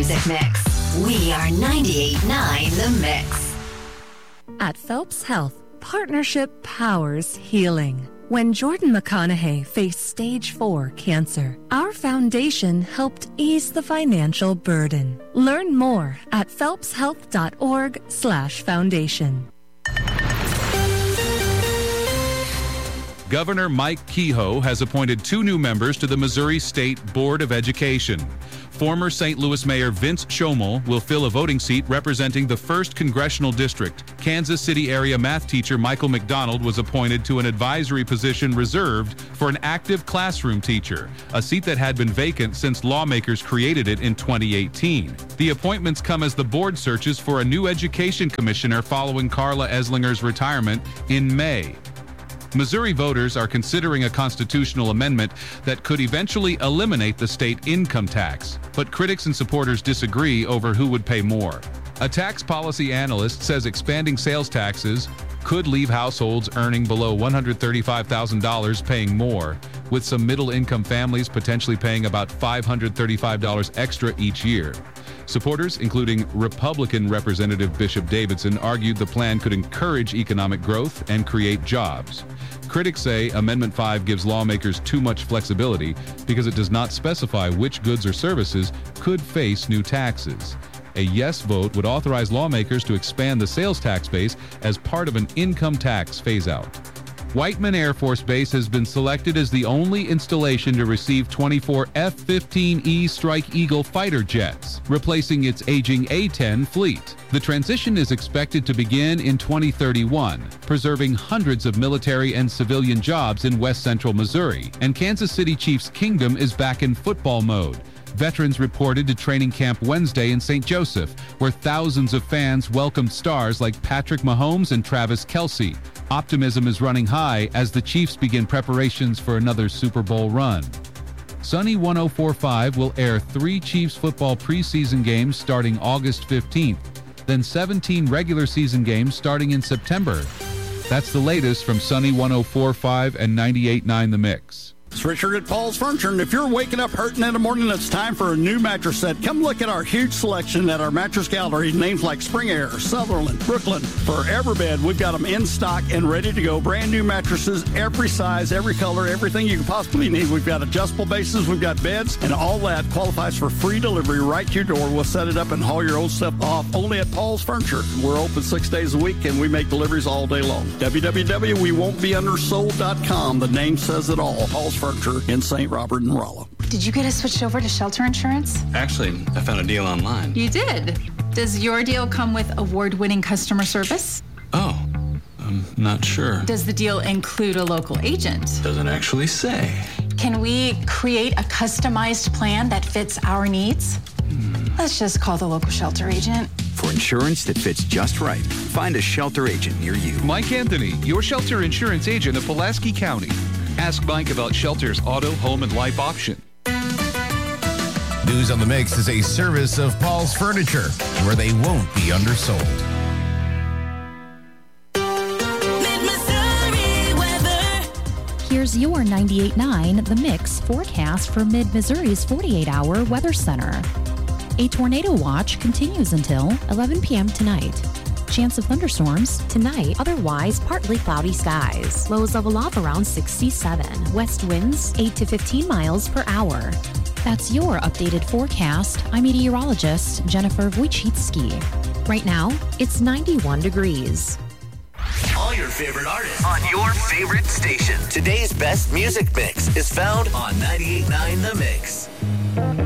music mix. We are 98.9 The Mix. At Phelps Health, partnership powers healing. When Jordan McConaughey faced stage 4 cancer, our foundation helped ease the financial burden. Learn more at phelpshealth.org/foundation. Governor Mike Kehoe has appointed 2 new members to the Missouri State Board of Education. Former St. Louis Mayor Vince Schoemel will fill a voting seat representing the 1st Congressional District. Kansas City area math teacher Michael McDonald was appointed to an advisory position reserved for an active classroom teacher, a seat that had been vacant since lawmakers created it in 2018. The appointments come as the board searches for a new education commissioner following Carla Eslinger's retirement in May. Missouri voters are considering a constitutional amendment that could eventually eliminate the state income tax, but critics and supporters disagree over who would pay more. A tax policy analyst says expanding sales taxes could leave households earning below $135,000 paying more, with some middle-income families potentially paying about $535 extra each year. Supporters, including Republican Representative Bishop Davidson, argued the plan could encourage economic growth and create jobs. Critics say Amendment 5 gives lawmakers too much flexibility because it does not specify which goods or services could face new taxes. A yes vote would authorize lawmakers to expand the sales tax base as part of an income tax phase-out. Whiteman Air Force Base has been selected as the only installation to receive 24 F-15E Strike Eagle fighter jets, replacing its aging A-10 fleet. The transition is expected to begin in 2031, preserving hundreds of military and civilian jobs in west central Missouri, and Kansas City Chiefs Kingdom is back in football mode. Veterans reported to training camp Wednesday in St. Joseph, where thousands of fans welcomed stars like Patrick Mahomes and Travis Kelce. Optimism is running high as the Chiefs begin preparations for another Super Bowl run. Sunny 104.5 will air 3 Chiefs football preseason games starting August 15th, then 17 regular season games starting in September. That's the latest from Sunny 104.5 and 98.9 The Mix. It's Richard at Paul's Furniture, and if you're waking up hurting in the morning, it's time for a new mattress set. Come look at our huge selection at our mattress gallery. Names like Spring Air, Sutherland, Brooklyn. For Everbed, we've got them in stock and ready to go. Brand new mattresses, every size, every color, everything you can possibly need. We've got adjustable bases, we've got beds, and all that qualifies for free delivery right to your door. We'll set it up and haul your old stuff off only at Paul's Furniture. We're open 6 days a week, and we make deliveries all day long. www.wewon'tbeundersold.com. The name says it all. Paul's Furniture in St. Robert and Rolla. Did you get us switched over to shelter insurance? Actually, I found a deal online. You did? Does your deal come with award-winning customer service? Oh, I'm not sure. Does the deal include a local agent? Doesn't actually say. Can we create a customized plan that fits our needs? Let's just call the local shelter agent. For insurance that fits just right, find a shelter agent near you. Mike Anthony, your shelter insurance agent of Pulaski County. Ask Mike about Shelter's auto, home, and life option. News on the Mix is a service of Paul's Furniture, where they won't be undersold. Here's your 98.9 The Mix forecast for Mid-Missouri's 48-hour weather center. A tornado watch continues until 11 p.m. tonight. Chance of thunderstorms tonight, otherwise partly cloudy skies. Lows level off around 67. West winds 8 to 15 miles per hour. That's your updated forecast. I'm meteorologist Jennifer Wojcicki. Right now, it's 91 degrees. All your favorite artists on your favorite station. Today's best music mix is found on 98.9 The Mix.